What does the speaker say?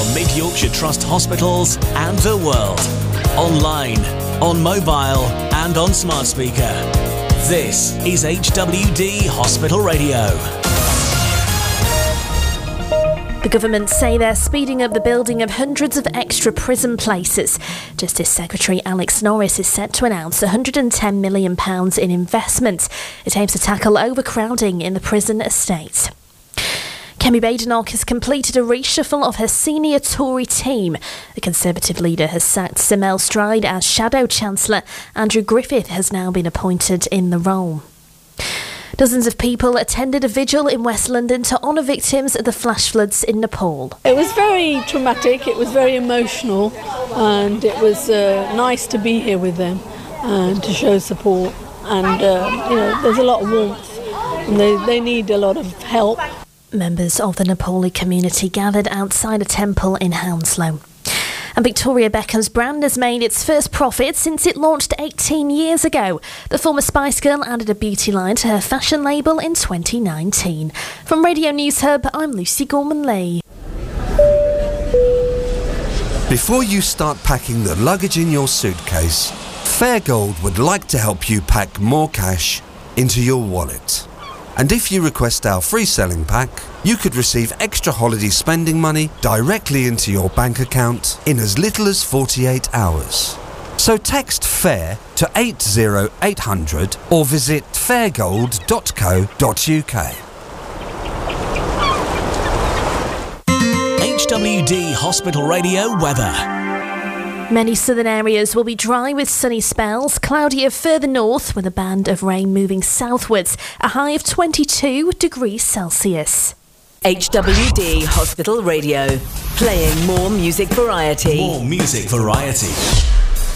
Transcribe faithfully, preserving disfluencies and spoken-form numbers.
from Mid Yorkshire Trust hospitals and the world. Online, on mobile and on smart speaker. This is H W D Hospital Radio. The government say they're speeding up the building of hundreds of extra prison places. Justice Secretary Alex Norris is set to announce one hundred and ten million pounds in investment. It aims to tackle overcrowding in the prison estate. Kemi Badenoch has completed a reshuffle of her senior Tory team. The Conservative leader has sacked Sir Mel Stride as Shadow Chancellor. Andrew Griffith has now been appointed in the role. Dozens of people attended a vigil in West London to honour victims of the flash floods in Nepal. It was very traumatic, it was very emotional, and it was uh, nice to be here with them and to show support. And, uh, you know, there's a lot of warmth and they, they need a lot of help. Members of the Nepali community gathered outside a temple in Hounslow. And Victoria Beckham's brand has made its first profit since it launched eighteen years ago. The former Spice Girl added a beauty line to her fashion label in twenty nineteen. From Radio News Hub, I'm Lucy Gorman-Lee. Before you start packing the luggage in your suitcase, Fairgold would like to help you pack more cash into your wallet. And if you request our free selling pack, you could receive extra holiday spending money directly into your bank account in as little as forty-eight hours. So text FAIR to eight oh eight hundred or visit fairgold dot co dot uk. H W D Hospital Radio weather. Many southern areas will be dry with sunny spells, cloudier further north with a band of rain moving southwards, a high of twenty-two degrees Celsius. H W D Hospital Radio, playing more music variety. More music variety.